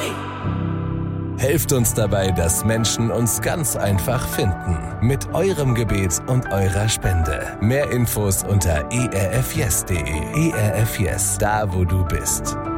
Helft uns dabei, dass Menschen uns ganz einfach finden. Mit eurem Gebet und eurer Spende. Mehr Infos unter erfyes.de. ERF Yes, da wo du bist.